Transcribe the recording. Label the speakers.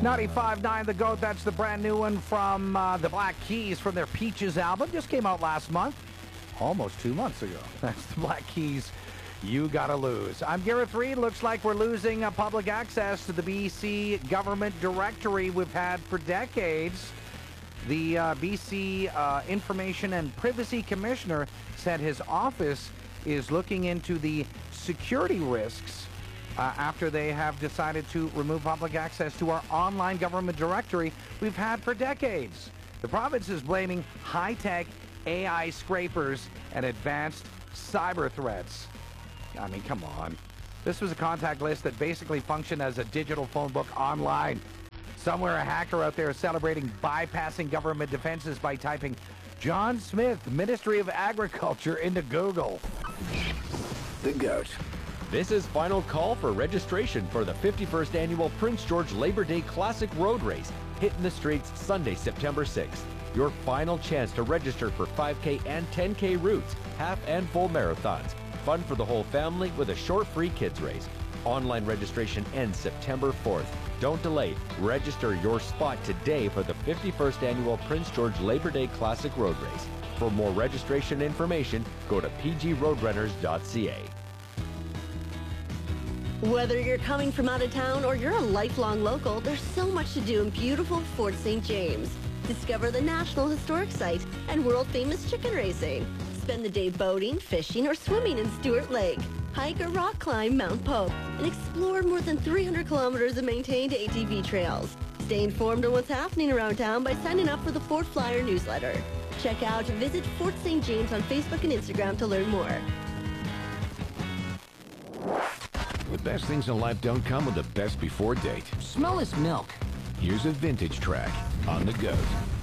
Speaker 1: 95.9 The Goat, that's the brand new one from the Black Keys from their Peaches album. Just came out last month, almost 2 months ago. That's the Black Keys, You Gotta Lose. I'm Gareth Reed. Looks like we're losing public access to the BC government directory we've had for decades. The BC Information and Privacy Commissioner said his office is looking into the security risks after they have decided to remove public access to our online government directory we've had for decades. The province is blaming high-tech AI scrapers and advanced cyber threats. I mean, come on. This was a contact list that basically functioned as a digital phone book online. Somewhere a hacker out there is celebrating bypassing government defenses by typing John Smith, Ministry of Agriculture, into Google.
Speaker 2: The Goat.
Speaker 3: This is final call for registration for the 51st Annual Prince George Labor Day Classic Road Race, hitting the streets Sunday, September 6th. Your final chance to register for 5K and 10K routes, half and full marathons. Fun for the whole family with a short free kids race. Online registration ends September 4th. Don't delay. Register your spot today for the 51st Annual Prince George Labor Day Classic Road Race. For more registration information, go to pgroadrunners.ca.
Speaker 4: Whether you're coming from out of town or you're a lifelong local, there's so much to do in beautiful Fort St. James. Discover the National Historic Site and world-famous chicken racing. Spend the day boating, fishing, or swimming in Stewart Lake. Hike or rock climb Mount Pope and explore more than 300 kilometers of maintained ATV trails. Stay informed on what's happening around town by signing up for the Fort Flyer newsletter. Check out Visit Fort St. James on Facebook and Instagram to learn more.
Speaker 2: The best things in life don't come with the best before date.
Speaker 5: Smell this milk.
Speaker 2: Here's a vintage track on The Goat.